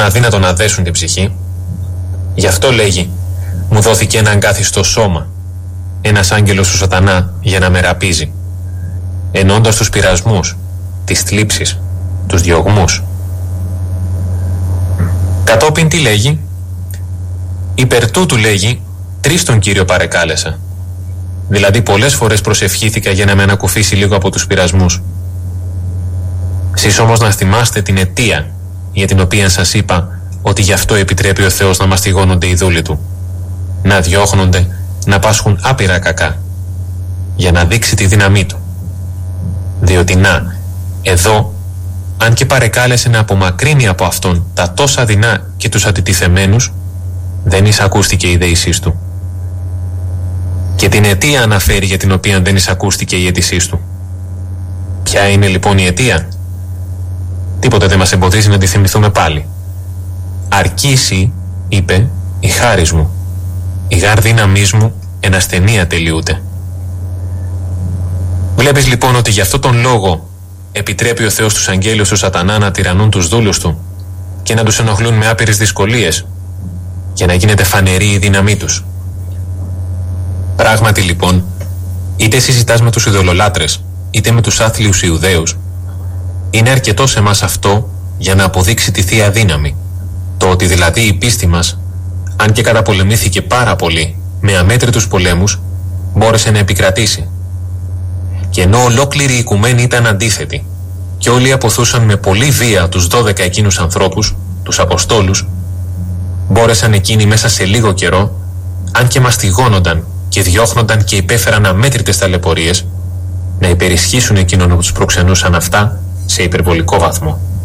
αδύνατο να δέσουν την ψυχή. Γι' αυτό λέγει, μου δόθηκε ένα αγκάθιστο σώμα, ένας άγγελος του σατανά για να με ραπίζει, ενώντας τους πειρασμούς, τις θλίψεις, τους διωγμούς. Κατόπιν τι λέγει? Υπερ τούτου λέγει, 3 τον Κύριο παρεκάλεσα. Δηλαδή πολλές φορές προσευχήθηκα για να με ανακουφίσει λίγο από τους πειρασμούς. Σεις όμως να θυμάστε την αιτία για την οποία σας είπα ότι γι' αυτό επιτρέπει ο Θεός να μαστιγώνονται οι δούλοι Του, να διώχνονται, να πάσχουν άπειρα κακά, για να δείξει τη δύναμή Του. Διότι να, εδώ, αν και παρεκάλεσε να απομακρύνει από Αυτόν τα τόσα δεινά και τους αντιτιθεμένους, δεν εισακούστηκε η δεησής Του. Και την αιτία αναφέρει για την οποία δεν εισακούστηκε η αίτησής Του. Ποια είναι λοιπόν η αιτία? Τίποτε δεν μας εμποδίζει να τη θυμηθούμε πάλι. Αρκήσει, είπε, η χάρις μου, η γάρ δύναμής μου εν ασθενεία τελειούται. Βλέπεις λοιπόν ότι γι' αυτό τον λόγο επιτρέπει ο Θεός τους αγγέλους του σατανά να τυραννούν τους δούλους Του και να τους ενοχλούν με άπειρες δυσκολίες, για να γίνεται φανερή η δύναμή τους. Πράγματι λοιπόν, είτε συζητάς με τους ειδωλολάτρες, είτε με τους άθλιους Ιουδαίους, είναι αρκετό σε μας αυτό για να αποδείξει τη Θεία Δύναμη. Το ότι δηλαδή η πίστη μας, αν και καταπολεμήθηκε πάρα πολύ με αμέτρητους πολέμους, μπόρεσε να επικρατήσει. Και ενώ ολόκληρη η οικουμένη ήταν αντίθετη και όλοι αποθούσαν με πολλή βία τους 12 εκείνους ανθρώπους, τους Αποστόλους, μπόρεσαν εκείνοι μέσα σε λίγο καιρό, αν και μαστιγώνονταν και διώχνονταν και υπέφεραν αμέτρητες ταλαιπωρίες, να υπερισχύσουν εκείνων που τους προξενούσαν αυτά σε υπερβολικό βαθμό.